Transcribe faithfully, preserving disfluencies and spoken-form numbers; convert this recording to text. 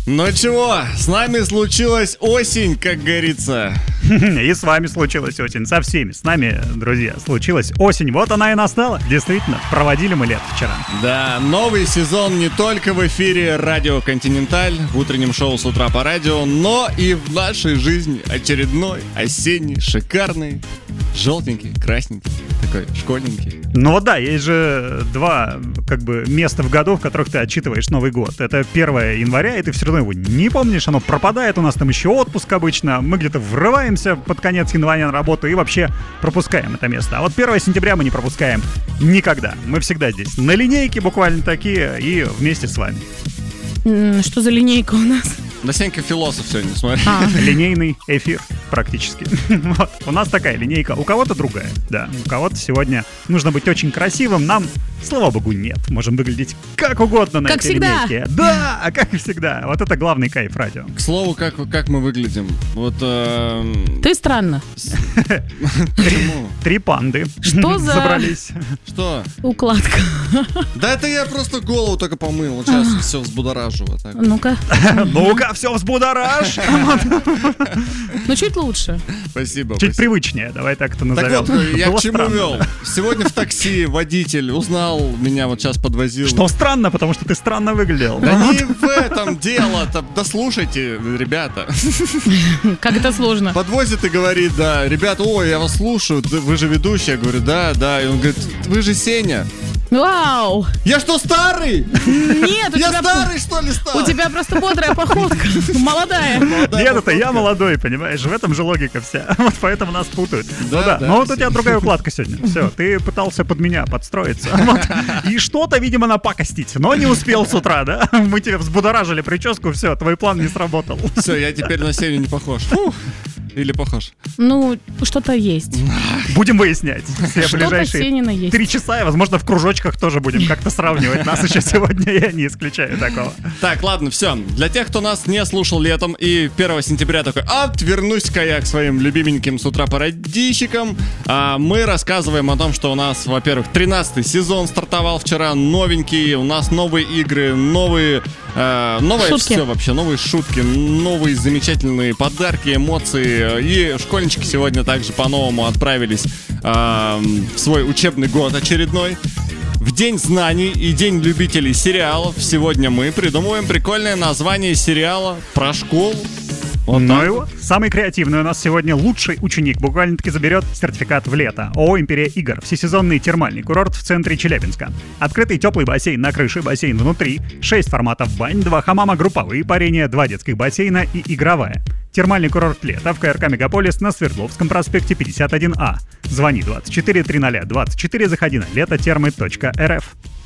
Ну чего, с нами случилась осень, как говорится. И с вами случилась осень, со всеми. С нами, друзья, случилась осень. Вот она и настала. Действительно, проводили мы лето вчера. Да, новый сезон не только в эфире Радио Континенталь, в утреннем шоу с утра по радио, но и в нашей жизни очередной, осенний, шикарный, желтенький, красненький, такой школьненький. Ну вот да, есть же два как бы места в году, в которых ты отчитываешь Новый год. Это первое января, и ты все равно его не помнишь, оно пропадает, у нас там еще отпуск обычно, мы где-то врываемся под конец января на работу и вообще пропускаем это место. А вот первое сентября мы не пропускаем никогда. Мы всегда здесь на линейке буквально такие и вместе с вами. Что за линейка у нас? Да Сенька философ сегодня, смотри. А. Линейный эфир практически. Вот. У нас такая линейка, у кого-то другая. Да, у кого-то сегодня нужно быть очень красивым. Нам, слава богу, нет. Можем выглядеть как угодно на как этой всегда. линейке. Да, как и всегда. Вот это главный кайф радио. К слову, как, как мы выглядим. Вот. Э... Ты странно. Три панды. Что за собрались? Что? Укладка. Да это я просто голову только помыл. Вот сейчас все взбудоражу. Вот так. Ну-ка. Ну-ка, все взбудоражь. Ну, чуть лучше. Спасибо. Чуть спасибо. привычнее, давай так это назовем. Так вот, я Было к чему странно, вел? да. Сегодня в такси водитель узнал меня, вот сейчас подвозил. Что странно, потому что ты странно выглядел. Да не в этом дело-то. Да слушайте, ребята. Как это сложно. Подвозит и говорит, да, ребята, ой, я вас слушаю, вы же ведущий. Я говорю, да, да. И он говорит, вы же Сеня. Вау! Я что, старый? Нет, у Я тебя... старый, что ли, стал? У тебя просто бодрая походка. Молодая. Нет, это я молодой, понимаешь? В этом же логика вся. Вот поэтому нас путают. Да, Ну да. да, Но вот у тебя спасибо. другая укладка сегодня. Все, ты пытался под меня подстроиться. Вот. И что-то, видимо, напакостить. Но не успел с утра, да? Мы тебе взбудоражили прическу, все, твой план не сработал. Все, я теперь на Сеню не похож. Фух. Или похож? Ну, что-то есть. Будем выяснять. Все Что-то ближайшие Сенина есть. три часа, и, возможно, в кружочках тоже будем как-то сравнивать. Нас еще сегодня я не исключаю такого. Так, ладно, все. Для тех, кто нас не слушал летом и первого сентября такой, отвернусь-ка я к своим любименьким с утра пародийщикам, а мы рассказываем о том, что у нас, во-первых, тринадцатый сезон стартовал вчера, новенький, у нас новые игры, новые, э, новое Шутки. все вообще, новые шутки, новые замечательные подарки, эмоции. И школьнички сегодня также по-новому отправились э, в свой учебный год очередной. В День знаний и День любителей сериалов сегодня мы придумываем прикольное название сериала про школу. Вот Ну так и вот. вот, самый креативный у нас сегодня лучший ученик буквально-таки заберет сертификат в лето. ООО «Империя Игр». Всесезонный термальный курорт в центре Челябинска. Открытый теплый бассейн на крыше, бассейн внутри, шесть форматов бань, два хамама, групповые парения, два детских бассейна и игровая. Термальный курорт «Лето» в КРК «Мегаполис» на Свердловском проспекте пятьдесят один А. Звони двадцать четыре триста двадцать четыре, заходи на лето термы точка эр эф.